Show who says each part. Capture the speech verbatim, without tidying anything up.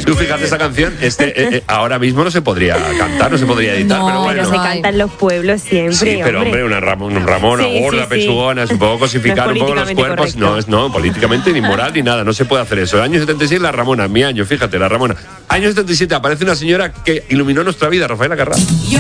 Speaker 1: Tú fíjate esa canción, este eh, eh, ahora mismo no se podría cantar, no se podría editar,
Speaker 2: No,
Speaker 1: pero bueno.
Speaker 3: Pero se canta en los pueblos siempre,
Speaker 1: Sí, pero hombre, una Ramona, una Ramona
Speaker 3: Sí,
Speaker 1: gorda,
Speaker 3: sí, sí.
Speaker 1: pechugona, es un poco cosificar
Speaker 3: No es
Speaker 1: un poco los
Speaker 3: políticamente
Speaker 1: cuerpos.
Speaker 3: correcto.
Speaker 1: No, es no, políticamente ni moral ni nada, no se puede hacer eso. El año setenta y seis, la Ramona, mi año, fíjate, la Ramona. Año setenta y siete aparece una señora que iluminó nuestra vida, Rafaela Carrà.